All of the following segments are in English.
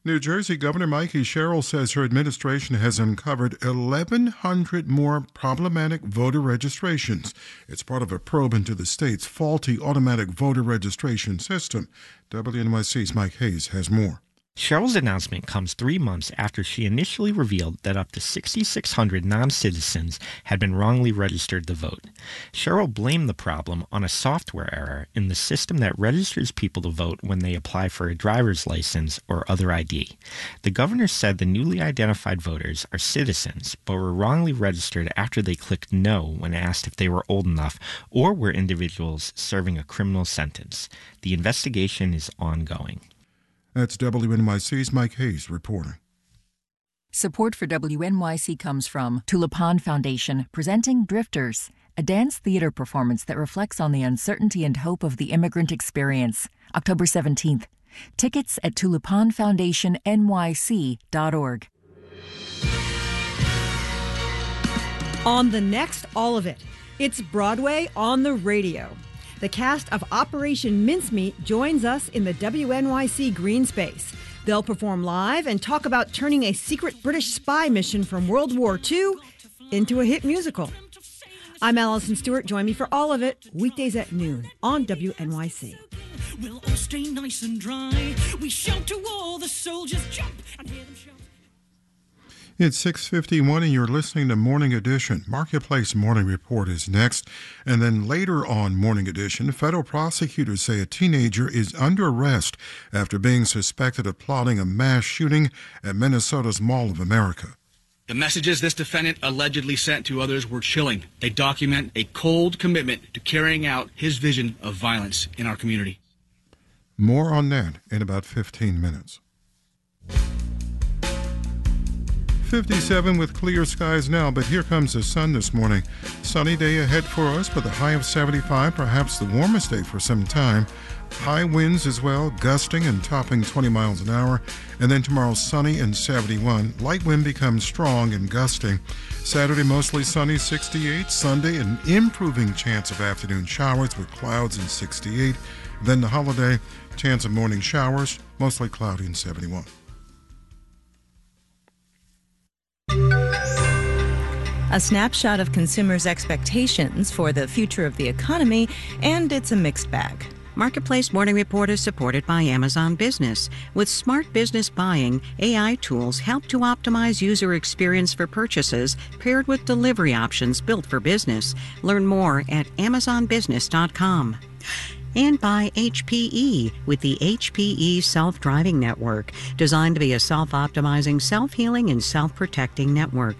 New Jersey Governor Mikey Sherrill says her administration has uncovered 1,100 more problematic voter registrations. It's part of a probe into the state's faulty automatic voter registration system. WNYC's Mike Hayes has more. Sherrill's announcement comes 3 months after she initially revealed that up to 6,600 non-citizens had been wrongly registered to vote. Sherrill blamed the problem on a software error in the system that registers people to vote when they apply for a driver's license or other ID. The governor said the newly identified voters are citizens, but were wrongly registered after they clicked no when asked if they were old enough or were individuals serving a criminal sentence. The investigation is ongoing. That's WNYC's Mike Hayes reporting. Support for WNYC comes from Tulipan Foundation, presenting Drifters, a dance theater performance that reflects on the uncertainty and hope of the immigrant experience. October 17th. Tickets at tulipanfoundationnyc.org. On the next All of It, it's Broadway on the radio. The cast of Operation Mincemeat joins us in the WNYC Green Space. They'll perform live and talk about turning a secret British spy mission from World War II into a hit musical. I'm Allison Stewart. Join me for All of It, weekdays at noon on WNYC. We'll all stay nice and dry. We shout to all the soldiers, jump and hear them shout. It's 6:51 and you're listening to Morning Edition. Marketplace Morning Report is next. And then later on Morning Edition, federal prosecutors say a teenager is under arrest after being suspected of plotting a mass shooting at Minnesota's Mall of America. The messages this defendant allegedly sent to others were chilling. They document a cold commitment to carrying out his vision of violence in our community. More on that in about 15 minutes. 57 with clear skies now, but here comes the sun this morning. Sunny day ahead for us with a high of 75, perhaps the warmest day for some time. High winds as well, gusting and topping 20 miles an hour. And then tomorrow sunny and 71. Light wind becomes strong and gusting. Saturday mostly sunny, 68. Sunday an improving chance of afternoon showers with clouds and 68. Then the holiday, chance of morning showers, mostly cloudy and 71. A snapshot of consumers' expectations for the future of the economy, and it's a mixed bag. Marketplace Morning Report is supported by Amazon Business. With smart business buying, AI tools help to optimize user experience for purchases paired with delivery options built for business. Learn more at amazonbusiness.com. And by HPE with the HPE Self-Driving Network, designed to be a self-optimizing, self-healing, and self-protecting network.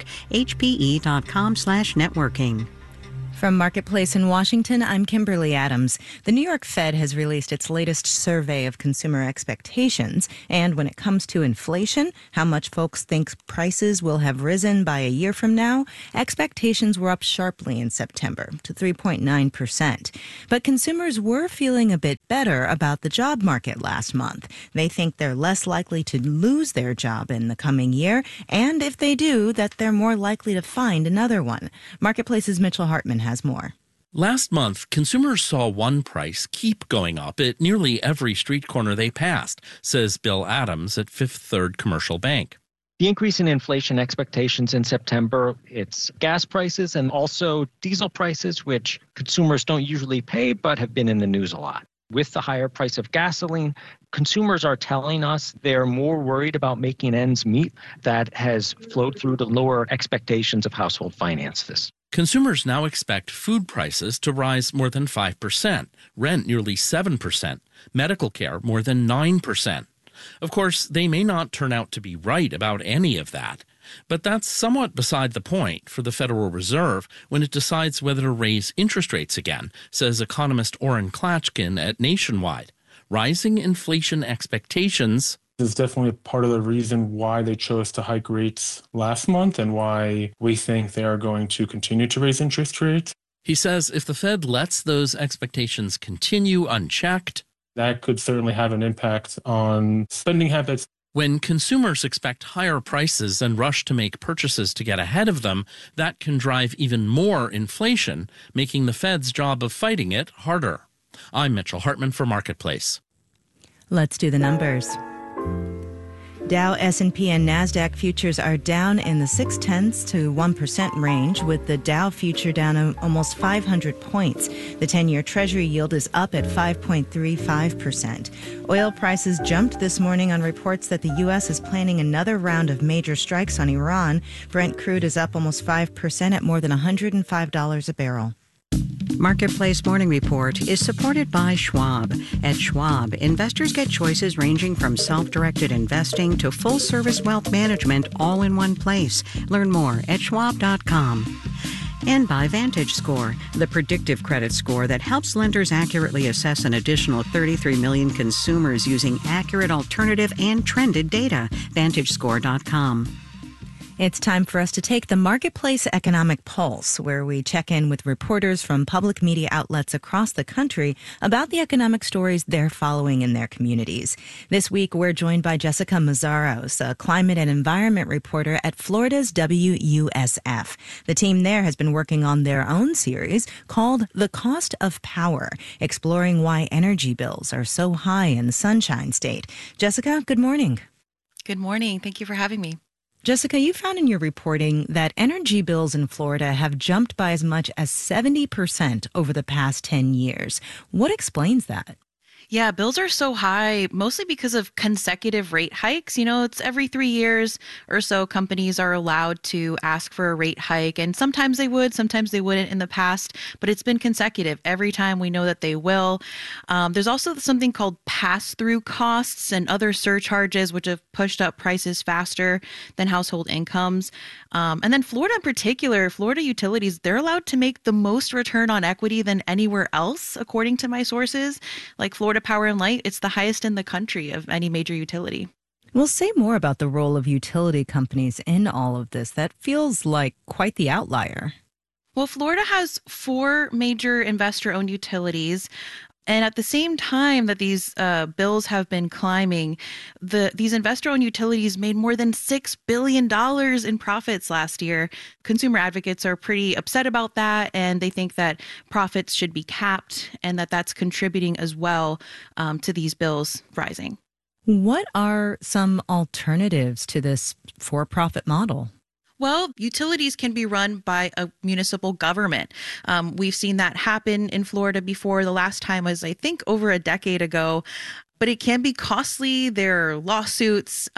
HPE.com/networking. From Marketplace in Washington, I'm Kimberly Adams. The New York Fed has released its latest survey of consumer expectations. And when it comes to inflation, how much folks think prices will have risen by a year from now, expectations were up sharply in September to 3.9%. But consumers were feeling a bit better about the job market last month. They think they're less likely to lose their job in the coming year. And if they do, that they're more likely to find another one. Marketplace's Mitchell Hartman has more. Last month, consumers saw one price keep going up at nearly every street corner they passed, says Bill Adams at Fifth Third Commercial Bank. The increase in inflation expectations in September, it's gas prices and also diesel prices, which consumers don't usually pay but have been in the news a lot. With the higher price of gasoline, consumers are telling us they're more worried about making ends meet. That has flowed through to lower expectations of household finances. Consumers now expect food prices to rise more than 5%, rent nearly 7%, medical care more than 9%. Of course, they may not turn out to be right about any of that, but that's somewhat beside the point for the Federal Reserve when it decides whether to raise interest rates again, says economist Orrin Klatchkin at Nationwide. Rising inflation expectations is definitely part of the reason why they chose to hike rates last month and why we think they are going to continue to raise interest rates. He says if the Fed lets those expectations continue unchecked, that could certainly have an impact on spending habits. When consumers expect higher prices and rush to make purchases to get ahead of them, that can drive even more inflation, making the Fed's job of fighting it harder. I'm Mitchell Hartman for Marketplace. Let's do the numbers. Dow, S&P, and NASDAQ futures are down in the 0.6 to 1% range, with the Dow future down almost 500 points. The 10-year Treasury yield is up at 5.35%. Oil prices jumped this morning on reports that the U.S. is planning another round of major strikes on Iran. Brent crude is up almost 5% at more than $105 a barrel. Marketplace Morning Report is supported by Schwab. At Schwab, investors get choices ranging from self-directed investing to full-service wealth management all in one place. Learn more at schwab.com. And by VantageScore, the predictive credit score that helps lenders accurately assess an additional 33 million consumers using accurate alternative and trended data. VantageScore.com. It's time for us to take the Marketplace Economic Pulse, where we check in with reporters from public media outlets across the country about the economic stories they're following in their communities. This week, we're joined by Jessica Mazzaros, a climate and environment reporter at Florida's WUSF. The team there has been working on their own series called The Cost of Power, exploring why energy bills are so high in the Sunshine State. Jessica, good morning. Good morning. Thank you for having me. Jessica, you found in your reporting that energy bills in Florida have jumped by as much as 70% over the past 10 years. What explains that? Yeah, bills are so high, mostly because of consecutive rate hikes. You know, it's every 3 years or so companies are allowed to ask for a rate hike. And sometimes they would, sometimes they wouldn't in the past, but it's been consecutive. Every time we know that they will. There's also something called pass-through costs and other surcharges, which have pushed up prices faster than household incomes. And then Florida in particular, Florida utilities, they're allowed to make the most return on equity than anywhere else, according to my sources. Like Florida Power and Light, it's the highest in the country of any major utility. Well, say more about the role of utility companies in all of this. That feels like quite the outlier. Well, Florida has 4 major investor-owned utilities. And at the same time that these bills have been climbing, these investor-owned utilities made more than $6 billion in profits last year. Consumer advocates are pretty upset about that, and they think that profits should be capped and that that's contributing as well to these bills rising. What are some alternatives to this for-profit model? Well, utilities can be run by a municipal government. We've seen that happen in Florida before. The last time was, I think, over a decade ago. But it can be costly. There are lawsuits.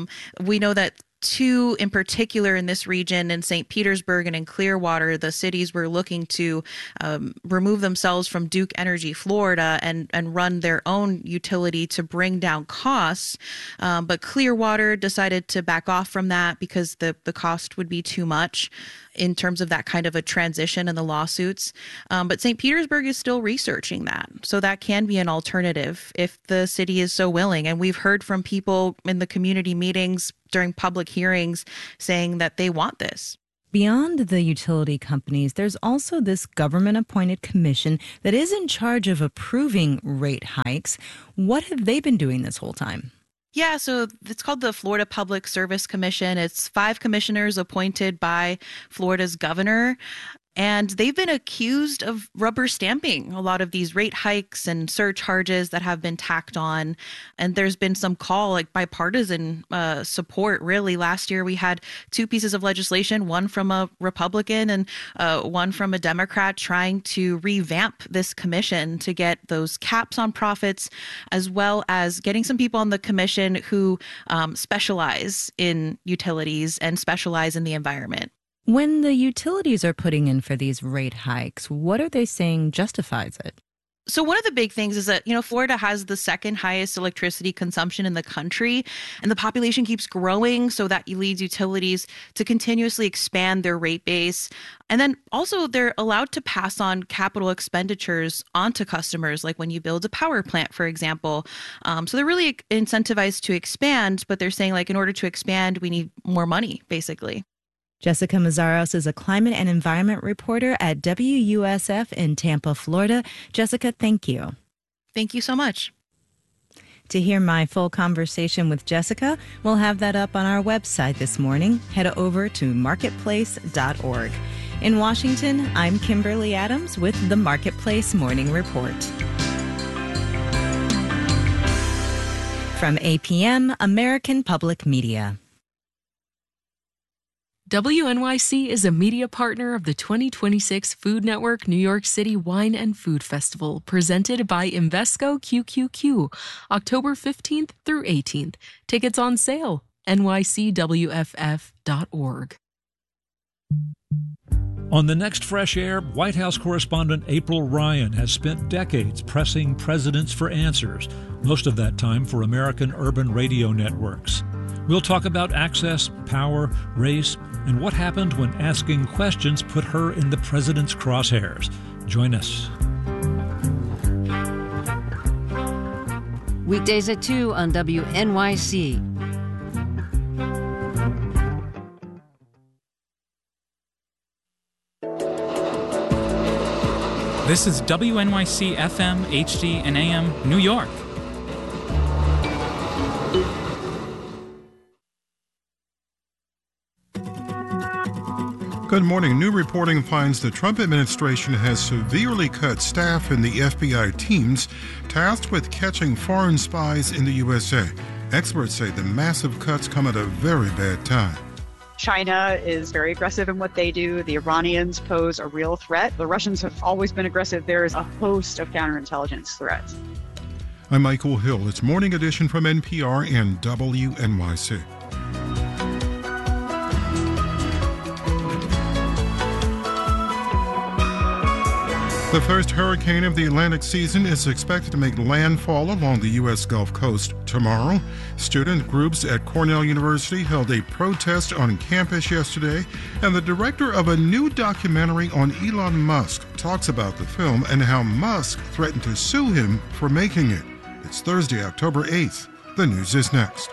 We know that 2 in particular in this region, in St. Petersburg and in Clearwater, the cities were looking to remove themselves from Duke Energy Florida and run their own utility to bring down costs. But Clearwater decided to back off from that because the cost would be too much in terms of that kind of a transition and the lawsuits. But St. Petersburg is still researching that. So that can be an alternative if the city is so willing. And we've heard from people in the community meetings during public hearings saying that they want this. Beyond the utility companies, there's also this government-appointed commission that is in charge of approving rate hikes. What have they been doing this whole time? Yeah, so it's called the Florida Public Service Commission. It's 5 commissioners appointed by Florida's governor. And they've been accused of rubber stamping a lot of these rate hikes and surcharges that have been tacked on. And there's been some call, like bipartisan support, really. Last year, we had 2 pieces of legislation, one from a Republican and one from a Democrat, trying to revamp this commission to get those caps on profits, as well as getting some people on the commission who specialize in utilities and specialize in the environment. When the utilities are putting in for these rate hikes, what are they saying justifies it? So one of the big things is that, Florida has the second highest electricity consumption in the country, and the population keeps growing. So that leads utilities to continuously expand their rate base. And then also they're allowed to pass on capital expenditures onto customers, like when you build a power plant, for example. So they're really incentivized to expand, but they're saying, like, in order to expand, we need more money, basically. Jessica Mazzaros is a climate and environment reporter at WUSF in Tampa, Florida. Jessica, thank you. Thank you so much. To hear my full conversation with Jessica, we'll have that up on our website this morning. Head over to marketplace.org. In Washington, I'm Kimberly Adams with the Marketplace Morning Report. From APM, American Public Media. WNYC is a media partner of the 2026 Food Network New York City Wine and Food Festival, presented by Invesco QQQ, October 15th through 18th. Tickets on sale, nycwff.org. On the next Fresh Air, White House correspondent April Ryan has spent decades pressing presidents for answers, most of that time for American urban radio networks. We'll talk about access, power, race, and what happened when asking questions put her in the president's crosshairs. Join us. Weekdays at 2 on WNYC. This is WNYC FM, HD, and AM, New York. Good morning. New reporting finds the Trump administration has severely cut staff in the FBI teams tasked with catching foreign spies in the USA. Experts say the massive cuts come at a very bad time. China is very aggressive in what they do. The Iranians pose a real threat. The Russians have always been aggressive. There is a host of counterintelligence threats. I'm Michael Hill. It's Morning Edition from NPR and WNYC. The first hurricane of the Atlantic season is expected to make landfall along the U.S. Gulf Coast tomorrow. Student groups at Cornell University held a protest on campus yesterday, and the director of a new documentary on Elon Musk talks about the film and how Musk threatened to sue him for making it. It's Thursday, October 8th. The news is next.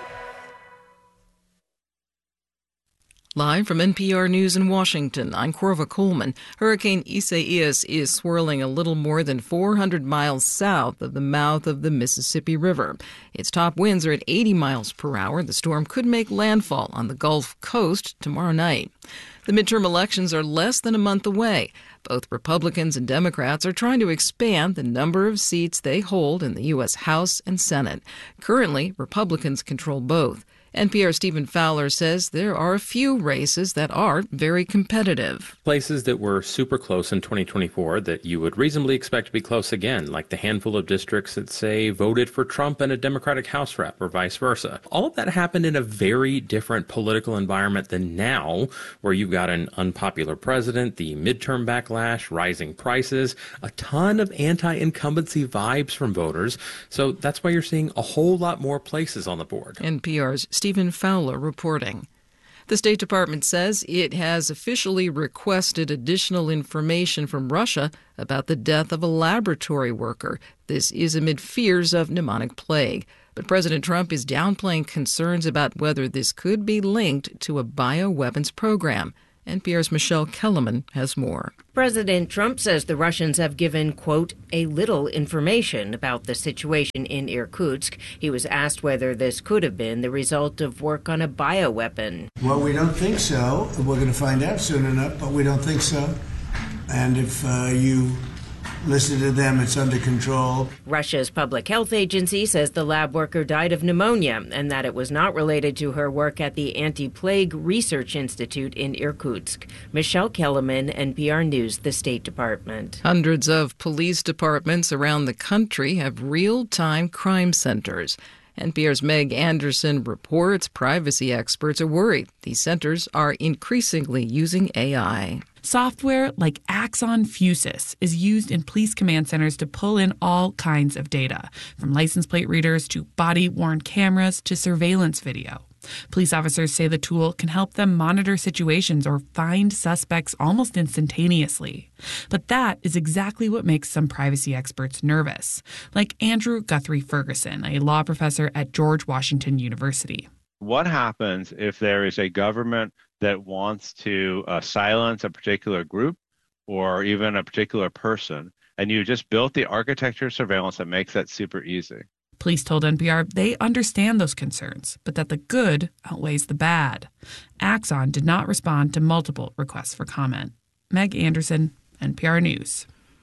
Live from NPR News in Washington, I'm Corva Coleman. Hurricane Isaias is swirling a little more than 400 miles south of the mouth of the Mississippi River. Its top winds are at 80 miles per hour. The storm could make landfall on the Gulf Coast tomorrow night. The midterm elections are less than a month away. Both Republicans and Democrats are trying to expand the number of seats they hold in the U.S. House and Senate. Currently, Republicans control both. NPR's Stephen Fowler says there are a few races that are very competitive. Places that were super close in 2024 that you would reasonably expect to be close again, like the handful of districts that, say, voted for Trump and a Democratic House rep or vice versa. All of that happened in a very different political environment than now, where you've got an unpopular president, the midterm backlash, rising prices, a ton of anti-incumbency vibes from voters. So that's why you're seeing a whole lot more places on the board. NPR's Stephen Fowler reporting. The State Department says it has officially requested additional information from Russia about the death of a laboratory worker. This is amid fears of pneumonic plague. But President Trump is downplaying concerns about whether this could be linked to a bioweapons program. NPR's Michelle Kellerman has more. President Trump says the Russians have given, quote, a little information about the situation in Irkutsk. He was asked whether this could have been the result of work on a bioweapon. Well, we don't think so. We're going to find out soon enough, but we don't think so. And if you listen to them, it's under control. Russia's public health agency says the lab worker died of pneumonia and that it was not related to her work at the Anti-Plague Research Institute in Irkutsk. Michelle Kellerman, NPR News, the State Department. Hundreds of police departments around the country have real-time crime centers. NPR's Meg Anderson reports privacy experts are worried these centers are increasingly using AI. Software like Axon Fusus is used in police command centers to pull in all kinds of data, from license plate readers to body-worn cameras to surveillance video. Police officers say the tool can help them monitor situations or find suspects almost instantaneously. But that is exactly what makes some privacy experts nervous, like Andrew Guthrie Ferguson, a law professor at George Washington University. What happens if there is a government that wants to silence a particular group or even a particular person, and you just built the architecture of surveillance that makes that super easy? Police told NPR they understand those concerns, but that the good outweighs the bad. Axon did not respond to multiple requests for comment. Meg Anderson, NPR News.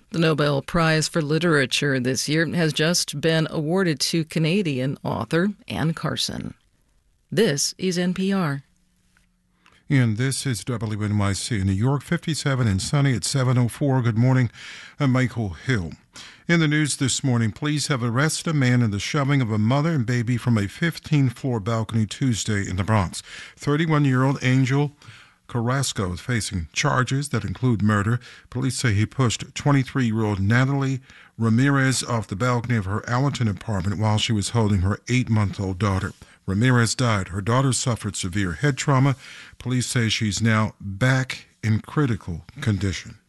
The Nobel Prize for Literature this year has just been awarded to Canadian author Anne Carson. This is NPR. And this is WNYC in New York, 57 and sunny at 7:04. Good morning. I'm Michael Hill. In the news this morning, police have arrested a man in the shoving of a mother and baby from a 15th-floor balcony Tuesday in the Bronx. 31-year-old Angel Carrasco is facing charges that include murder. Police say he pushed 23-year-old Natalie Ramirez off the balcony of her Allerton apartment while she was holding her 8-month-old daughter. Ramirez died. Her daughter suffered severe head trauma. Police say she's now back in critical condition.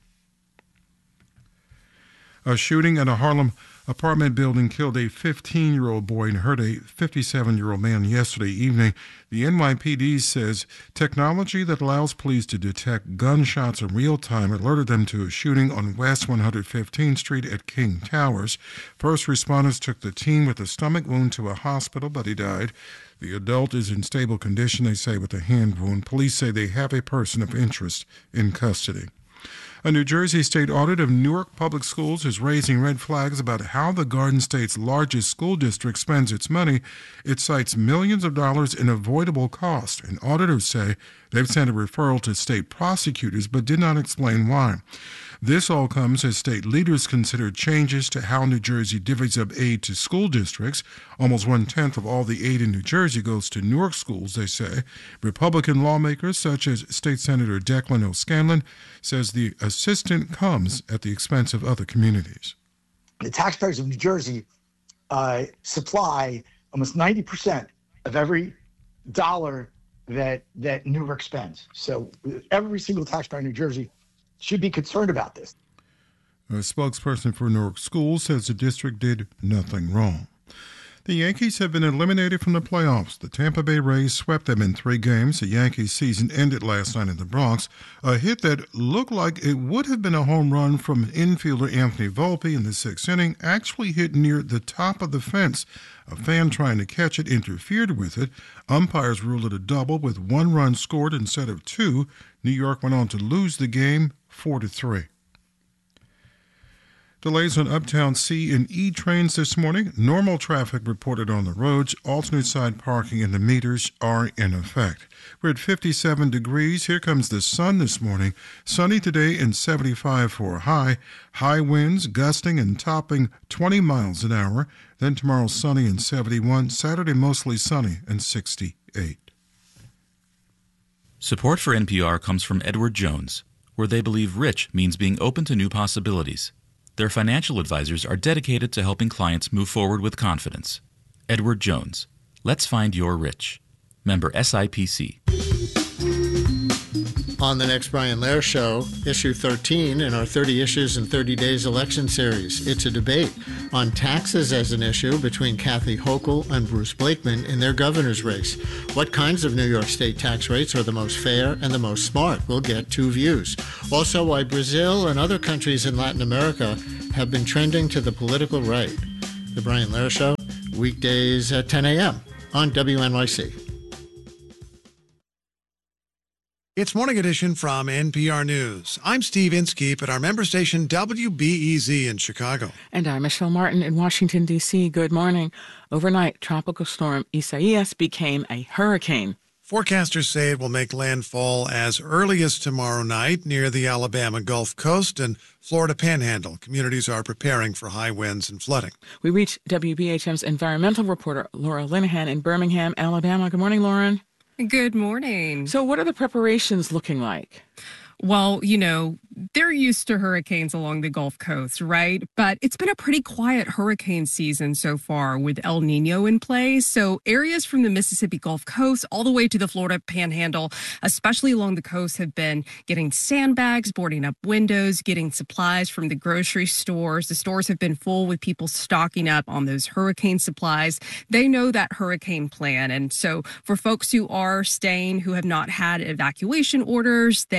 A shooting at a Harlem apartment building killed a 15-year-old boy and hurt a 57-year-old man yesterday evening. The NYPD says technology that allows police to detect gunshots in real time alerted them to a shooting on West 115th Street at King Towers. First responders took the teen with a stomach wound to a hospital, but he died. The adult is in stable condition, they say, with a hand wound. Police say they have a person of interest in custody. A New Jersey state audit of Newark Public Schools is raising red flags about how the Garden State's largest school district spends its money. It cites millions of dollars in avoidable costs, and auditors say they've sent a referral to state prosecutors but did not explain why. This all comes as state leaders consider changes to how New Jersey divvies up aid to school districts. Almost 1/10 of all the aid in New Jersey goes to Newark schools, they say. Republican lawmakers, such as State Senator Declan O'Scanlan, says the assistance comes at the expense of other communities. The taxpayers of New Jersey supply almost 90% of every dollar that Newark spends. So every single taxpayer in New Jersey should be concerned about this. A spokesperson for Newark Schools says the district did nothing wrong. The Yankees have been eliminated from the playoffs. The Tampa Bay Rays swept them in 3 games. The Yankees season ended last night in the Bronx. A hit that looked like it would have been a home run from infielder Anthony Volpe in the 6th inning actually hit near the top of the fence. A fan trying to catch it interfered with it. Umpires ruled it a double with 1 run scored instead of 2. New York went on to lose the game 4-3. Delays on Uptown C and E trains this morning. Normal traffic reported on the roads. Alternate side parking and the meters are in effect. We're at 57 degrees. Here comes the sun this morning. Sunny today and 75 for a high. High winds gusting and topping 20 miles an hour. Then tomorrow sunny and 71. Saturday mostly sunny and 68. Support for NPR comes from Edward Jones, where they believe rich means being open to new possibilities. Their financial advisors are dedicated to helping clients move forward with confidence. Edward Jones. Let's find your rich. Member SIPC. On the next Brian Lehrer Show, issue 13 in our 30 Issues in 30 Days election series. It's a debate on taxes as an issue between Kathy Hochul and Bruce Blakeman in their governor's race. What kinds of New York State tax rates are the most fair and the most smart? We'll get 2 views. Also, why Brazil and other countries in Latin America have been trending to the political right. The Brian Lehrer Show, weekdays at 10 a.m. on WNYC. It's Morning Edition from NPR News. I'm Steve Inskeep at our member station WBEZ in Chicago. And I'm Michelle Martin in Washington, D.C. Good morning. Overnight, Tropical Storm Isaias became a hurricane. Forecasters say it will make landfall as early as tomorrow night near the Alabama Gulf Coast and Florida Panhandle. Communities are preparing for high winds and flooding. We reached WBHM's environmental reporter, Laura Linehan in Birmingham, Alabama. Good morning, Lauren. Good morning. So what are the preparations looking like? Well, you know, they're used to hurricanes along the Gulf Coast, right? But it's been a pretty quiet hurricane season so far with El Nino in play. So areas from the Mississippi Gulf Coast all the way to the Florida Panhandle, especially along the coast, have been getting sandbags, boarding up windows, getting supplies from the grocery stores. The stores have been full with people stocking up on those hurricane supplies. They know that hurricane plan. And so for folks who are staying, who have not had evacuation orders, they are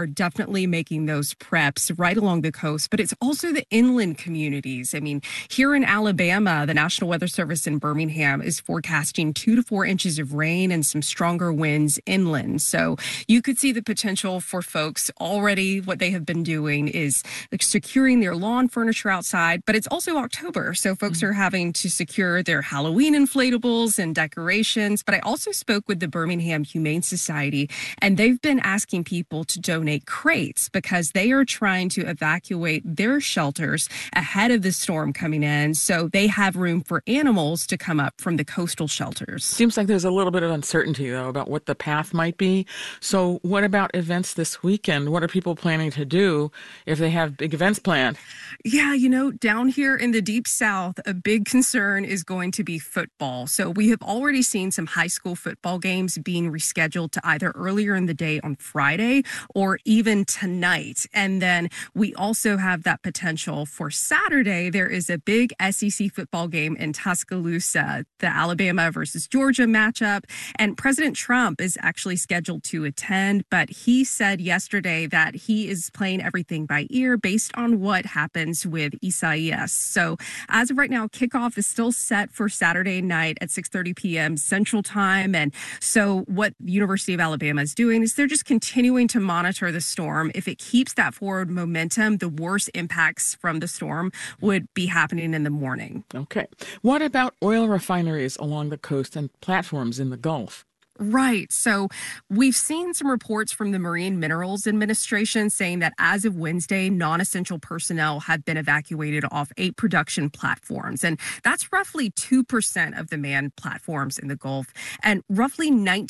are definitely making those preps right along the coast, but it's also the inland communities. I mean, here in Alabama, the National Weather Service in Birmingham is forecasting 2 to 4 inches of rain and some stronger winds inland. So you could see the potential for folks already. What they have been doing is securing their lawn furniture outside, but it's also October. So folks are having to secure their Halloween inflatables and decorations. But I also spoke with the Birmingham Humane Society, and they've been asking people to donate crates because they are trying to evacuate their shelters ahead of the storm coming in. So they have room for animals to come up from the coastal shelters. Seems like there's a little bit of uncertainty, though, about what the path might be. So what about events this weekend? What are people planning to do if they have big events planned? Yeah, down here in the Deep South, a big concern is going to be football. So we have already seen some high school football games being rescheduled to either earlier in the day on Friday or even tonight. And then we also have that potential for Saturday. There is a big SEC football game in Tuscaloosa, the Alabama versus Georgia matchup. And President Trump is actually scheduled to attend, but he said yesterday that he is playing everything by ear based on what happens with Isaias. So as of right now, kickoff is still set for Saturday night at 6:30 p.m. Central Time. And so what the University of Alabama is doing is they're just continuing to monitor the storm. If it keeps that forward momentum, the worst impacts from the storm would be happening in the morning. Okay. What about oil refineries along the coast and platforms in the Gulf? Right. So we've seen some reports from the Marine Minerals Administration saying that as of Wednesday, non-essential personnel have been evacuated off 8 production platforms. And that's roughly 2% of the manned platforms in the Gulf. And roughly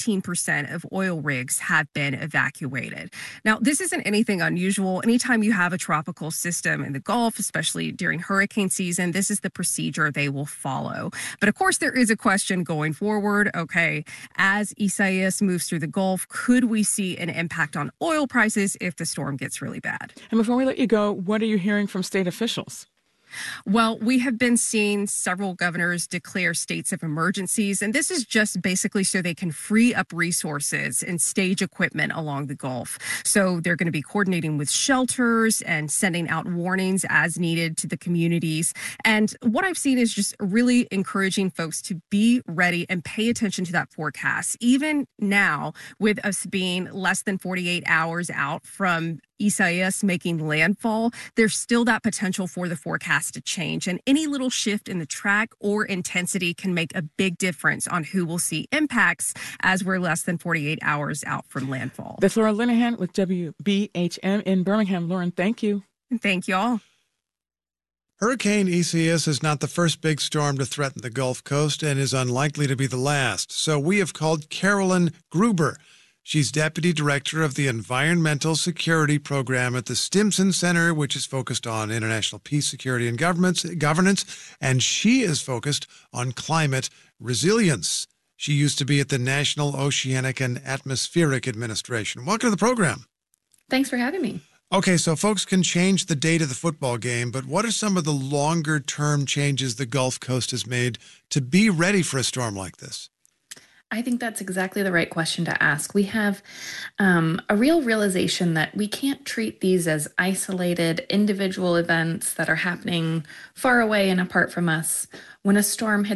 19% of oil rigs have been evacuated. Now, this isn't anything unusual. Anytime you have a tropical system in the Gulf, especially during hurricane season, this is the procedure they will follow. But of course, there is a question going forward. Okay, as Isaias moves through the Gulf, could we see an impact on oil prices if the storm gets really bad? And before we let you go, what are you hearing from state officials? Well, we have been seeing several governors declare states of emergencies, and this is just basically so they can free up resources and stage equipment along the Gulf. So they're going to be coordinating with shelters and sending out warnings as needed to the communities. And what I've seen is just really encouraging folks to be ready and pay attention to that forecast. Even now, with us being less than 48 hours out from Isaias making landfall, there's still that potential for the forecast to change. And any little shift in the track or intensity can make a big difference on who will see impacts as we're less than 48 hours out from landfall. That's Laura Linehan with WBHM in Birmingham. Lauren, thank you. Thank you all. Hurricane Isaias is not the first big storm to threaten the Gulf Coast and is unlikely to be the last. So we have called Carolyn Gruber. She's Deputy Director of the Environmental Security Program at the Stimson Center, which is focused on international peace, security, and governance, and she is focused on climate resilience. She used to be at the National Oceanic and Atmospheric Administration. Welcome to the program. Thanks for having me. Okay, so folks can change the date of the football game, but what are some of the longer-term changes the Gulf Coast has made to be ready for a storm like this? I think that's exactly the right question to ask. We have a real realization that we can't treat these as isolated individual events that are happening far away and apart from us. When a storm hits